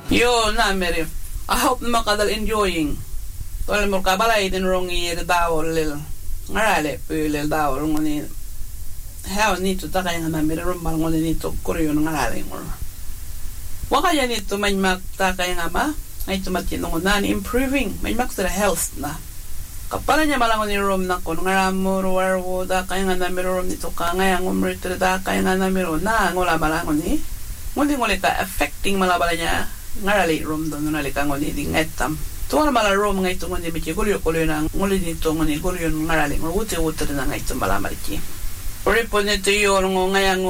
Yo nameri. I hope makadal enjoying. Tole mo kabalay din rongi dawol lil. Ngarale pulil dawol ngoni. How need to takay nga nameri rumbal ngoni nito kuryon ngarale ngor. Waka yan ito may magtakay nga ma. Ay tumatinong na improving. May magsara health na. Kapala niya malangon ni room na kun ngaramor warwo da kay nga nameri rom nito ka ngayang umritre da kay nga nameri na ngola malangon ni. Ngoli ka affecting malabala niya. Ngarali room doon nunali ka ngoni di ngetam. Tuwa mala room nga ito ngoni bichi kulyo na ngoli dito ngoni kulyo ngarali nguti na nga ito malamaliki. Uripo nito yun ngayang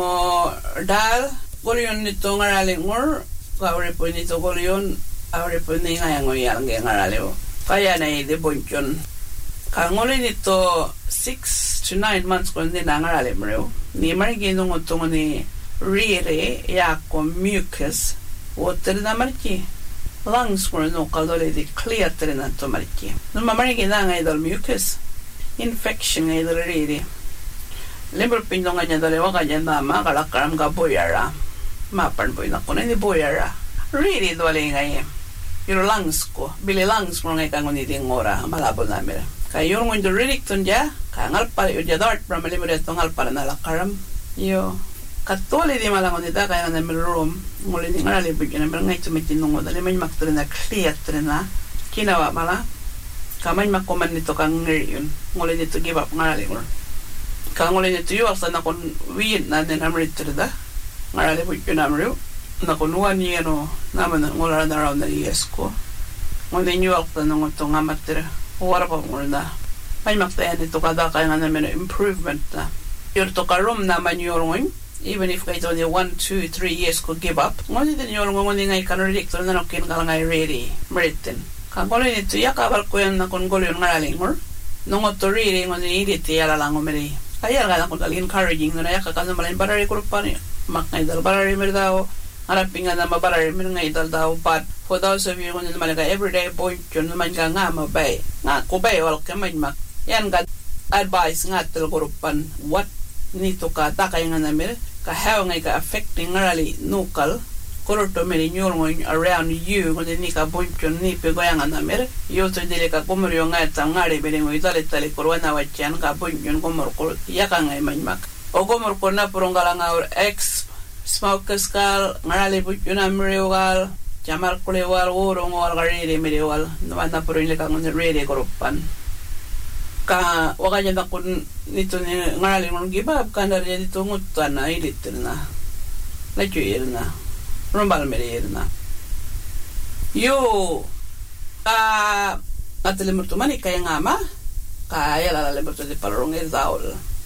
dal kulyo nito ngarali ngur ka uripo nito kulyo uripo ni ngayang yal ngarali o. Kaya na ide bonchon. Ka ngoli nito 6 to 9 months ko hindi na ngarali mo. Ni marigi nung ito ngoni rire yako mucus water na mariki lungs ko no kalole di clear na to mariki no mamarigi na nga idol mucus infection nga idol riri liver pindong nga niya dali waka niya na makalakaram ka boyara mapan boy na ko na hindi boyara riri dwali nga yung lungs ko bili lungs ko nga ikangon iting ora malabo namin kaya yung nga ririk to niya kaya ngalpal yung dart para malimod itong ngalpal na lakaram yo katuli di malangon nita kaya nga namin room muli di nga nalibig yun namin ngay tumitinungo dali may makturin na clear na kinawa mala kamay makuman nito kang ngir yun muli nito give up nga nalibig kaya muli nito yung aksan na kung wiyid na din namin rito da nga nalibig yun namin na kung 1 year naman ngula na around na years ko muli yung aksan na ito nga matira wala pa mula na may maktayan nito kada kaya nga namin improvement na yun to ka room naman yung even if kayo only 1, 2, 3 years could give up ngon din yung ngon ngay kanridik to na kin kala ngay ready meritin kan ko ni to yakabal ko yan na kon gol yung ngaraling or ngon to really ngon ni iditi ala lang umeri kaya ga ko dal encouraging na yakaka na malay barari ko pa ni makay dal barari mer daw harapin nga na mabarari mer ngay dal daw but for those of you ngon ni malaga everyday point yun man ka nga mabay nga ko bay wal ka may mak yan ga advice nga tel grupan what nito ka takay nga namin kahaw ngay ka affecting ngarali nukal koroto meri nyorong around you kundi ni ka bonchon ni pegoyang namer yo to dile ka komoryo nga ta ngari bere mo itale tale korwana wachan ka bonchon komor ko yaka ngay manmak o komor ko na purongala nga ex smokers kal ngarali bonchon amrewal jamar kulewal urong wal gari meriwal no na puro ile ka ngon ready koropan ka wakanya na kun nito ni ngarali ng gibab ka na rin ito ngutan na ilitir na lajuir na rumbal merir na yo ka natilimur tumani kaya nga ma kaya lalalimur to di palorong daul